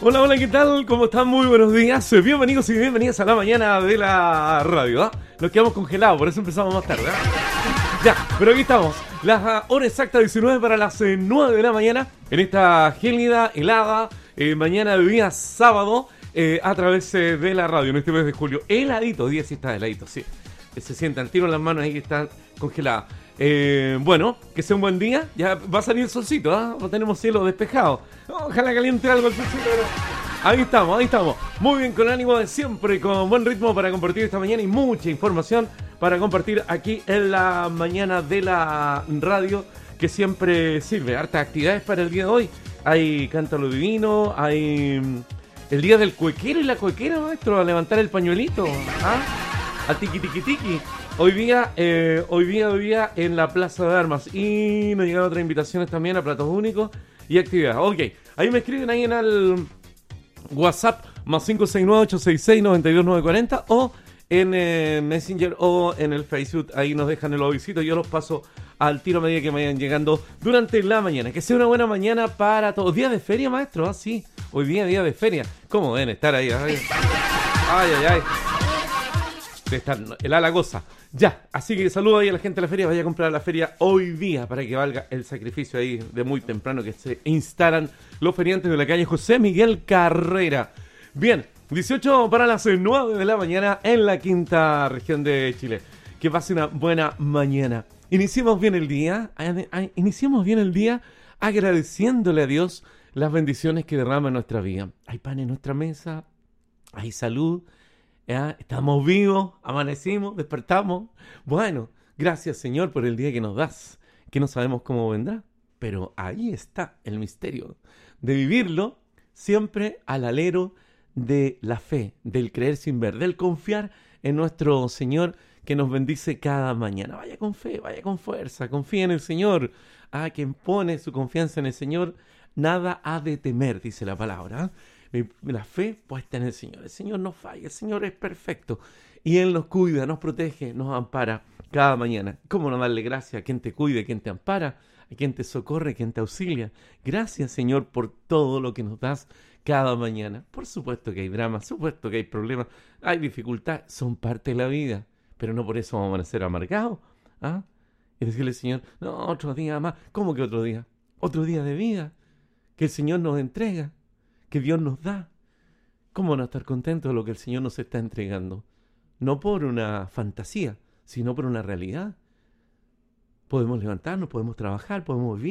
Hola, hola, ¿qué tal? ¿Cómo están? Muy buenos días. Bienvenidos y bienvenidas a la mañana de la radio. ¿Ah? Nos quedamos congelados, por eso empezamos más tarde. ¿Ah? Ya, pero aquí estamos. La hora exacta 19 para las 9 de la mañana. En esta gélida, helada, mañana de día sábado, a través de la radio en este mes de julio. Heladito, día sí está heladito, sí. Se sientan, tiro las manos ahí que están congeladas. Bueno, que sea un buen día. Ya va a salir el solcito, ¿ah? No tenemos cielo despejado. Ojalá caliente algo el solcito, pero ahí estamos, ahí estamos. Muy bien, con ánimo de siempre, con buen ritmo para compartir esta mañana y mucha información para compartir aquí en la mañana de la radio, que siempre sirve. Hartas actividades para el día de hoy. Hay Cántalo Divino, hay el día del cuequero y la cuequera, maestro, a levantar el pañuelito, ¿ah? A tiki tiki tiki. Hoy día en la Plaza de Armas. Y nos llegaron otras invitaciones también a platos únicos y actividades. Ok, ahí me escriben ahí en el WhatsApp más 569-866-92940 o en Messenger o en el Facebook. Ahí nos dejan el avisito. Yo los paso al tiro a medida que me vayan llegando durante la mañana. Que sea una buena mañana para todos. ¿Día de feria, maestro? Ah, sí. Hoy día de feria. ¿Cómo deben estar ahí? Ay, ay, ay. El ala goza. Ya, así que saludo ahí a la gente de la feria. Vaya a comprar a la feria hoy día para que valga el sacrificio ahí de muy temprano que se instalan los feriantes de la calle José Miguel Carrera. Bien, 18 para las 9 de la mañana en la quinta región de Chile. Que pase una buena mañana. Iniciemos bien el día agradeciéndole a Dios las bendiciones que derrama en nuestra vida. Hay pan en nuestra mesa, hay salud. ¿Ya? Estamos vivos, amanecimos, despertamos. Bueno, gracias Señor por el día que nos das, que no sabemos cómo vendrá, pero ahí está el misterio de vivirlo siempre al alero de la fe, del creer sin ver, del confiar en nuestro Señor que nos bendice cada mañana. Vaya con fe, vaya con fuerza, confía en el Señor. A quien pone su confianza en el Señor, nada ha de temer, dice la palabra. La fe puesta en el Señor. El Señor no falla, el Señor es perfecto. Y Él nos cuida, nos protege, nos ampara cada mañana. ¿Cómo no darle gracias a quien te cuida, a quien te ampara, a quien te socorre, a quien te auxilia? Gracias, Señor, por todo lo que nos das cada mañana. Por supuesto que hay dramas, por supuesto que hay problemas, hay dificultades, son parte de la vida. Pero no por eso vamos a ser amargados. ¿Ah? Y decirle al Señor, no, otro día más. ¿Cómo que otro día? Otro día de vida que el Señor nos entrega, que Dios nos da. ¿Cómo no estar contentos de lo que el Señor nos está entregando? No por una fantasía, sino por una realidad. Podemos levantarnos, podemos trabajar, podemos vivir.